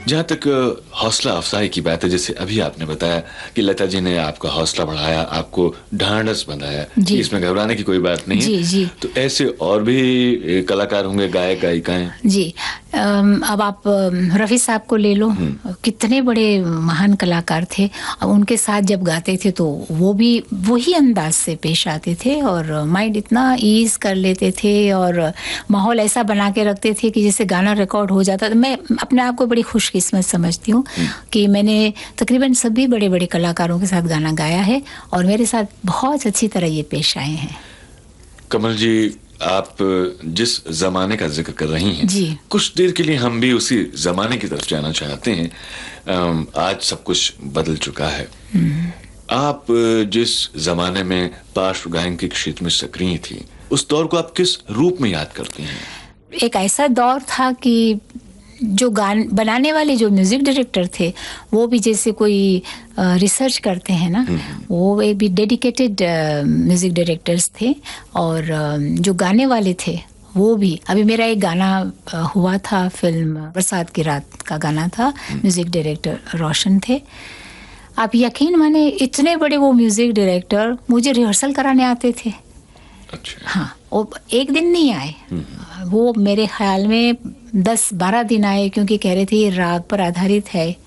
जहाँ तक हौसला अफजाई की बात है, जैसे अभी आपने बताया कि लता जी ने आपका हौसला बढ़ाया, आपको ढांढस बंधाया कि इसमें घबराने की कोई बात नहीं है। जी जी। तो ऐसे और भी कलाकार होंगे, गायक गायिकाएं। जी। अब आप रफ़ी साहब को ले लो, कितने बड़े महान कलाकार थे। अब उनके साथ जब गाते थे तो वो भी वही अंदाज से पेश आते थे और माइंड इतना ईज कर लेते थे और माहौल ऐसा बना के रखते थे कि जैसे गाना रिकॉर्ड हो जाता। तो मैं अपने आप को बड़ी खुशकिस्मत समझती हूँ कि मैंने तकरीबन सभी बड़े बड़े कलाकारों के साथ गाना गाया है और मेरे साथ बहुत अच्छी तरह ये पेश आए हैं। कमल जी, आप जिस जमाने का जिक्र कर रही हैं, जी, कुछ देर के लिए हम भी उसी जमाने की तरफ जाना चाहते हैं। आज सब कुछ बदल चुका है। आप जिस जमाने में पार्श्व गायन के क्षेत्र में सक्रिय थी, उस दौर को आप किस रूप में याद करती हैं? एक ऐसा दौर था कि जो गान बनाने वाले जो म्यूजिक डायरेक्टर थे वो भी जैसे कोई रिसर्च करते हैं ना, वो एक भी डेडिकेटेड म्यूजिक डायरेक्टर्स थे और जो गाने वाले थे वो भी। अभी मेरा एक गाना हुआ था, फिल्म बरसात की रात का गाना था, म्यूजिक डायरेक्टर रोशन थे। आप यकीन माने इतने बड़े वो म्यूजिक डायरेक्टर मुझे रिहर्सल कराने आते थे। अच्छा। हाँ, वो एक दिन नहीं आए, वो मेरे ख्याल में 10-12 दिन आए, क्योंकि कह रहे थे ये राग पर आधारित है,